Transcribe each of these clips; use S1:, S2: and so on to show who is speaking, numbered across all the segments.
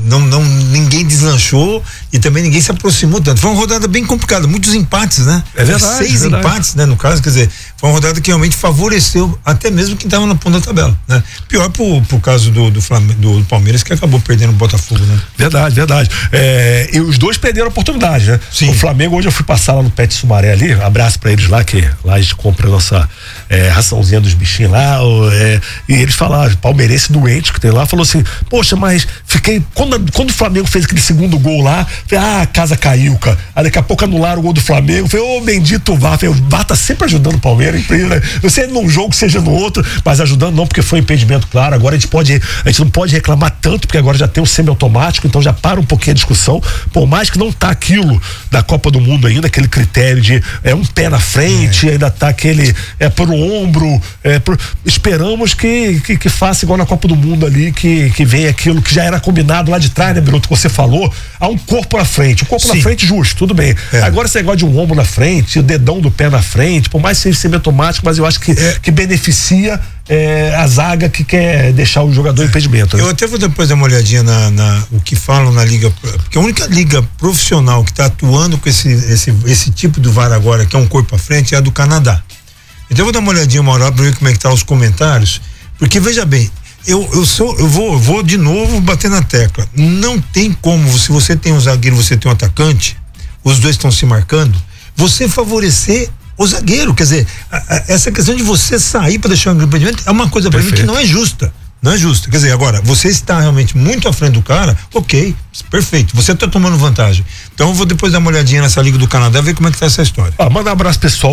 S1: ninguém deslanchou e também ninguém se aproximou tanto. Foi uma rodada bem complicada, muitos empates, né?
S2: É verdade.
S1: 6 empates, né? No caso, quer dizer, foi uma rodada que realmente favoreceu até mesmo quem estava na ponta da tabela, né? Pior pro caso do Flamengo, do Palmeiras, que acabou perdendo o Botafogo, né?
S2: Verdade. E os dois perderam a oportunidade, né?
S1: Sim.
S2: O Flamengo, hoje eu fui passar lá no Pet Sumaré ali, abraço pra eles lá, que lá a gente compra a nossa raçãozinha dos bichinhos lá, e eles falaram, palmeirense doente que tem lá, falou assim, poxa, mas fiquei, quando o Flamengo fez aquele segundo gol lá, falei, a casa caiu, cara. Aí daqui a pouco anularam o gol do Flamengo, falei, bendito VAR, o VAR tá sempre ajudando o Palmeiras, né? Seja num jogo, seja no outro, mas ajudando não, porque foi impedimento, claro. Agora a gente não pode reclamar tanto, porque agora já tem o semiautomático, então já para um pouquinho a discussão, por mais que não tá aquilo da Copa do Mundo ainda, aquele critério de um pé na frente, ainda tá aquele por ombro, esperamos que faça igual na Copa do Mundo ali, que venha aquilo que já era combinado lá de trás, né, Biruto, que você falou, há um corpo na frente, na frente justo, tudo bem. Agora esse negócio de um ombro na frente, o dedão do pé na frente, por mais que seja semiautomático, mas eu acho que beneficia a zaga que quer deixar o jogador em impedimento. Né?
S1: Eu até vou depois dar uma olhadinha o que falam na liga, porque a única liga profissional que está atuando com esse tipo do VAR agora, que é um corpo à frente, é a do Canadá. Então eu vou dar uma olhadinha uma hora para ver como é que tá os comentários, porque veja bem, eu vou de novo bater na tecla. Não tem como, se você tem um zagueiro, você tem um atacante, os dois estão se marcando, você favorecer o zagueiro, quer dizer, essa questão de você sair para deixar um impedimento é uma coisa para mim que não é justa. Não é justo. Quer dizer, agora, você está realmente muito à frente do cara, ok, perfeito, você está tomando vantagem. Então eu vou depois dar uma olhadinha nessa Liga do Canadá, ver como é que tá essa história.
S2: Manda um abraço pessoal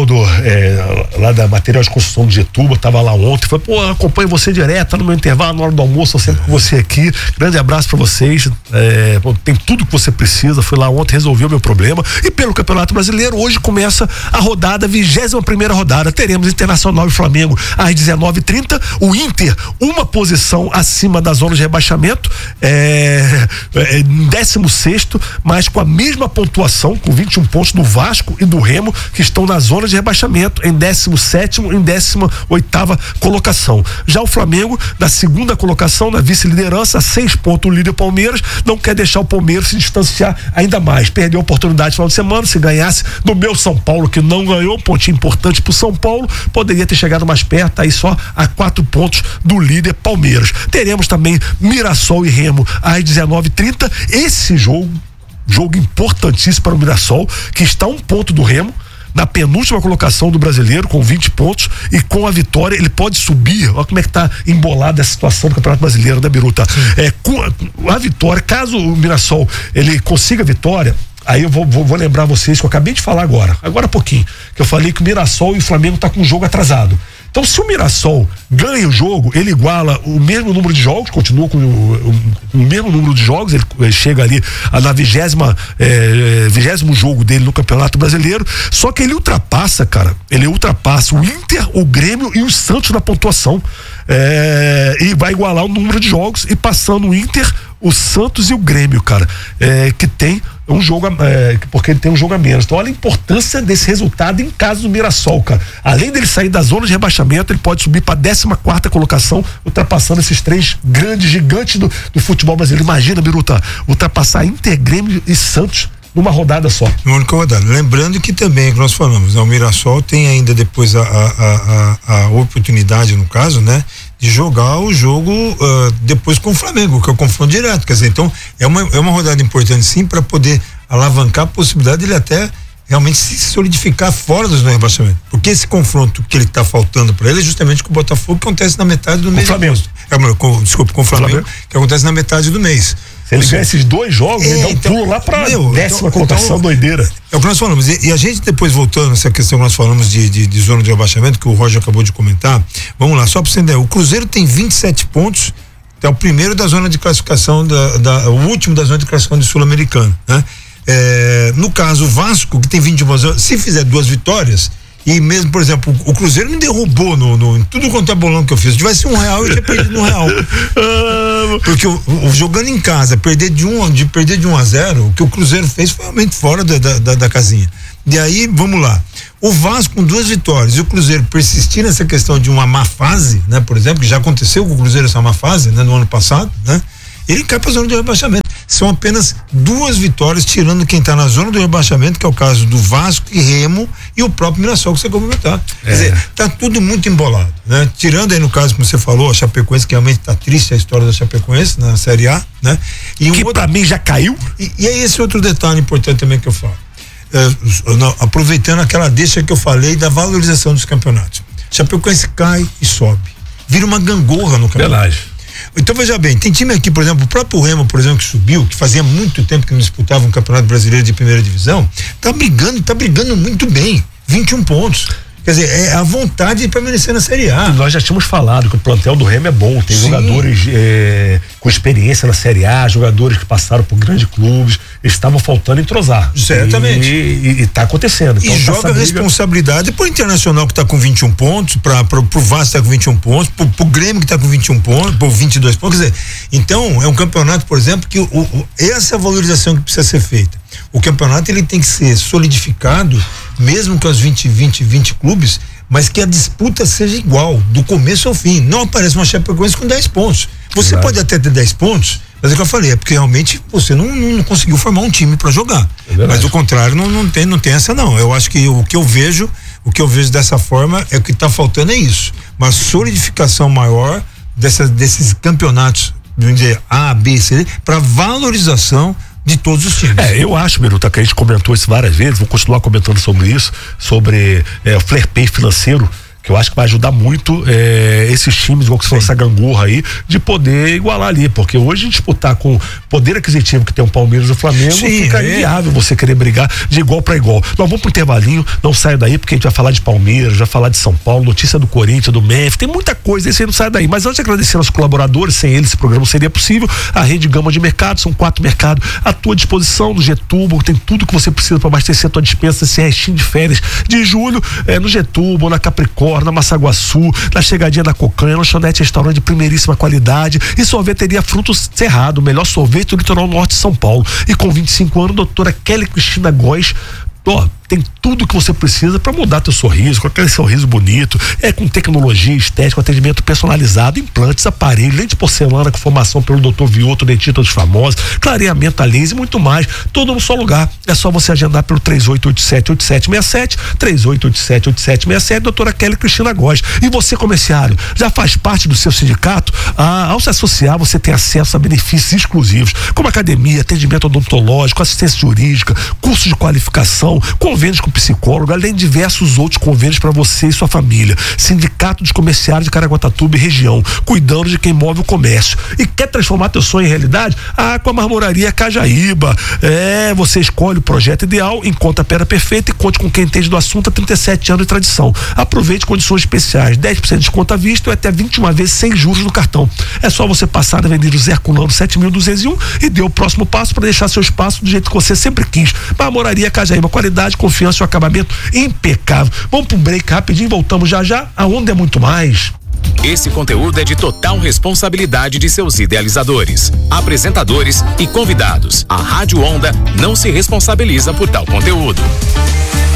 S2: lá da Material de Construção de Getúbal, tava lá ontem, falei, acompanho você direto, tá no meu intervalo, na hora do almoço, eu sempre com você aqui, grande abraço pra vocês, tem tudo que você precisa, fui lá ontem, resolvi o meu problema, e pelo Campeonato Brasileiro, hoje começa a rodada, 21ª rodada, teremos Internacional e Flamengo às 19h30, o Inter, uma posição acima da zona de rebaixamento, em 16º, mas com a mesma pontuação, com 21 pontos do Vasco e do Remo, que estão na zona de rebaixamento, em 17º, em 18ª colocação. Já o Flamengo, na segunda colocação, na vice-liderança, 6 pontos o líder Palmeiras, não quer deixar o Palmeiras se distanciar ainda mais. Perdeu a oportunidade no final de semana, se ganhasse do meu São Paulo, que não ganhou, um pontinho importante pro São Paulo, poderia ter chegado mais perto, aí só a 4 pontos do líder Palmeiras. Teremos também Mirassol e Remo às 19h30. Esse jogo importantíssimo para o Mirassol, que está 1 ponto do Remo, na penúltima colocação do Brasileiro, com 20 pontos, e com a vitória ele pode subir. Olha como é que tá embolada a situação do Campeonato Brasileiro, né, Biruta? Com a vitória, caso o Mirassol ele consiga a vitória, aí eu vou lembrar vocês que eu acabei de falar agora há pouquinho, que eu falei que o Mirassol e o Flamengo tá com o jogo atrasado. Então, se o Mirassol ganha o jogo, ele iguala o mesmo número de jogos, continua com o mesmo número de jogos, ele chega ali na 20º jogo dele no Campeonato Brasileiro, só que ele ultrapassa o Inter, o Grêmio e o Santos na pontuação, e vai igualar o número de jogos, e passando o Inter, o Santos e o Grêmio, cara, que tem um jogo, porque ele tem um jogo a menos. Então olha a importância desse resultado em caso do Mirassol, cara. Além dele sair da zona de rebaixamento, ele pode subir para 14ª colocação, ultrapassando esses 3 grandes gigantes do futebol brasileiro. Imagina, Biruta, ultrapassar Inter, Grêmio e Santos numa rodada só.
S1: Numa única rodada. Lembrando que também, que nós falamos, né, o Mirassol tem ainda depois a oportunidade, no caso, né, de jogar o jogo depois com o Flamengo, que é o confronto direto. Quer dizer, então é uma rodada importante sim, para poder alavancar a possibilidade dele até realmente se solidificar fora do rebaixamento. Porque esse confronto que ele está faltando para ele é justamente com o Botafogo, que acontece na metade do mês. Com o Flamengo, que acontece na metade do mês.
S2: Se ele ganhar esses 2 jogos, ele dá um pulo lá pra 10ª colocação, doideira.
S1: É o que nós falamos. E a gente depois, voltando nessa questão que nós falamos de zona de rebaixamento, que o Roger acabou de comentar, vamos lá, só pra você entender, o Cruzeiro tem 27 pontos, é o primeiro da zona de classificação, o último da zona de classificação de Sul-Americano, né? No caso, o Vasco, que tem 21, se fizer 2 vitórias, e mesmo, por exemplo, o Cruzeiro me derrubou em tudo quanto é bolão que eu fiz. Se tivesse R$1, eu tinha perdido R$1. Porque jogando em casa, perder de 1-0, o que o Cruzeiro fez foi realmente fora da casinha. E aí, vamos lá. O Vasco com 2 vitórias e o Cruzeiro persistir nessa questão de uma má fase, né? Por exemplo, que já aconteceu com o Cruzeiro essa má fase, né? No ano passado, né? ele cai para a zona do rebaixamento. São apenas 2 vitórias, tirando quem está na zona do rebaixamento, que é o caso do Vasco e Remo e o próprio Mirassol, que você comentar. Quer dizer, tá tudo muito embolado, né? Tirando aí no caso, como você falou, a Chapecoense, que realmente tá triste a história da Chapecoense na Série A, né? E
S2: que para mim já caiu.
S1: E é esse outro detalhe importante também que eu falo. Aproveitando aquela deixa que eu falei da valorização dos campeonatos. Chapecoense cai e sobe. Vira uma gangorra no campeonato.
S2: Verdade.
S1: Então veja bem, tem time aqui, por exemplo, o próprio Remo, por exemplo, que subiu, que fazia muito tempo que não disputava um campeonato brasileiro de primeira divisão, tá brigando muito bem, 21 pontos. Quer dizer, é a vontade de permanecer na Série A.
S2: Nós já tínhamos falado que o plantel do Remo é bom, tem jogadores com experiência na Série A, jogadores que passaram por grandes clubes, eles estavam faltando entrosar.
S1: Certamente.
S2: E tá acontecendo.
S1: Então, e joga a responsabilidade pro Internacional, que tá com 21 pontos, pro Vasco que tá com 21 pontos, pro Grêmio que tá com 21 pontos, por 22 pontos. Quer dizer, então é um campeonato, por exemplo, que essa é a valorização que precisa ser feita. O campeonato ele tem que ser solidificado, mesmo com as 20 clubes, mas que a disputa seja igual, do começo ao fim. Não aparece uma Chapecoense com 10 pontos. Você pode até ter 10 pontos, mas é o que eu falei, é porque realmente você não conseguiu formar um time para jogar. Mas o contrário não tem essa não. Eu acho que o que eu vejo dessa forma é o que está faltando é isso. Uma solidificação maior desses campeonatos, vamos dizer, A, B, C, para valorização de todos os times.
S2: Eu acho, Biruta, que a gente comentou isso várias vezes, vou continuar comentando sobre isso, sobre o fair play financeiro, que eu acho que vai ajudar muito esses times, igual que você falou, essa gangorra aí, de poder igualar ali, porque hoje disputar com o poder aquisitivo que tem o Palmeiras e o Flamengo, fica inviável você querer brigar de igual para igual. Nós vamos pro intervalinho, não saia daí, porque a gente vai falar de Palmeiras, vai falar de São Paulo, notícia do Corinthians, do Memphis, tem muita coisa, esse aí não sai daí. Mas antes de agradecer aos colaboradores, sem eles esse programa não seria possível. A Rede Gama de Mercado, são 4 mercados à tua disposição, no Getúbal, tem tudo que você precisa para abastecer a tua dispensa, esse restinho de férias de julho, no Getúbal, na Capricórnio, na Massaguaçu, na chegadinha da Cocanha, lanchonete, restaurante de primeiríssima qualidade e sorveteria Frutos Cerrado, o melhor sorvete do litoral norte de São Paulo. E com 25 anos, doutora Kelly Cristina Góes, tem tudo que você precisa para mudar teu sorriso, com aquele sorriso bonito, com tecnologia, estética, atendimento personalizado, implantes, aparelhos, lente de porcelana com formação pelo Dr. Vioto, dentista dos famosos, clareamento a laser e muito mais, tudo no só lugar. É só você agendar pelo 3887-8767, 3887-8767, doutora Kelly Cristina Góes. E você, comerciário, já faz parte do seu sindicato? Ao se associar, você tem acesso a benefícios exclusivos, como academia, atendimento odontológico, assistência jurídica, curso de qualificação, convênios com psicólogo, além de diversos outros convênios para você e sua família. Sindicato dos Comerciários de Caraguatatuba e região, cuidando de quem move o comércio. E quer transformar teu sonho em realidade? Com a Marmoraria Cajaíba. Você escolhe o projeto ideal, encontra a pedra perfeita e conte com quem entende do assunto há 37 anos de tradição. Aproveite condições especiais, 10% de desconto à vista ou até 21 vezes sem juros no cartão. É só você passar na Avenida Zé Herculano 7.201 e dê o próximo passo para deixar seu espaço do jeito que você sempre quis. Marmoraria Cajaíba, qualidade, confiança e acabamento impecável. Vamos para um break rapidinho, voltamos já, a Onda é muito mais.
S3: Esse conteúdo é de total responsabilidade de seus idealizadores, apresentadores e convidados. A Rádio Onda não se responsabiliza por tal conteúdo.